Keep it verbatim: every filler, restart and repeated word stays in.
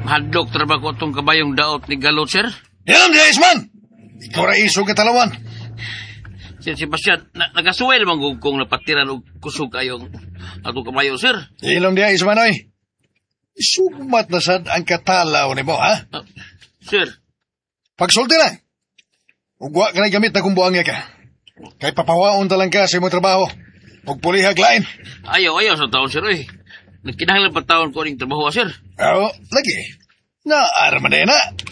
Hadlok trabaho ko itong kabayong daot ni Galot, sir. Yan, di Isman! Ikaw ra iso katalawan. Sir Sebastian, na nagasuway naman kung, kung napatiran o kusog kayong atong kabayo, sir. Ilong di Isman, oy. Sumat na sad ang katalaw ni mo, ha? Uh, sir. Pagsulti na. Ugwa ka na gamit na kumbuang ka. Kay papawaon talang ka sa imong trabaho. Huwag pulihag lain. Ayaw, ayaw sa taon, sir, eh. Nagkinahanglan pa taon ko ning trabaho, sir. Oo, lagi. Naarma na na.